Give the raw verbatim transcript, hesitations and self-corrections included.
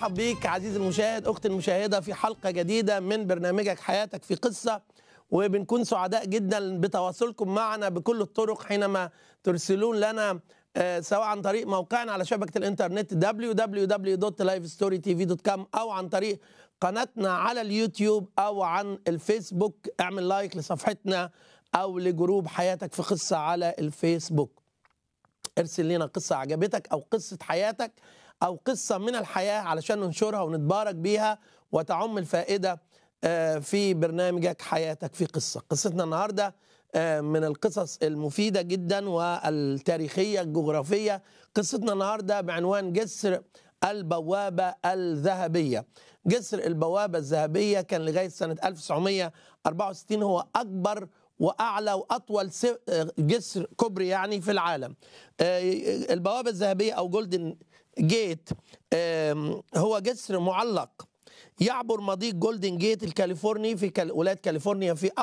برحب بيك عزيزي المشاهد، أختي المشاهدة، في حلقة جديدة من برنامجك حياتك في قصة. وبنكون سعداء جدا بتواصلكم معنا بكل الطرق حينما ترسلون لنا آه، سواء عن طريق موقعنا على شبكة الإنترنت دبليو دبليو دبليو دوت لايف ستوري تي في دوت كوم أو عن طريق قناتنا على اليوتيوب أو عن الفيسبوك. اعمل لايك لصفحتنا أو لجروب حياتك في قصة على الفيسبوك. ارسل لنا قصة عجبتك أو قصة حياتك أو قصة من الحياة علشان ننشرها ونتبارك بيها وتعم الفائدة في برنامجك حياتك في قصة. قصتنا النهاردة من القصص المفيدة جدا والتاريخية الجغرافية. قصتنا النهاردة بعنوان جسر البوابة الذهبية. جسر البوابة الذهبية كان لغاية سنة ألف وتسعمائة وأربعة وستين هو أكبر وأعلى وأطول جسر كوبري يعني في العالم. البوابة الذهبية أو جولدن جيت هو جسر معلق يعبر مضيق جولدن جيت الكاليفورني في ولاية كاليفورنيا في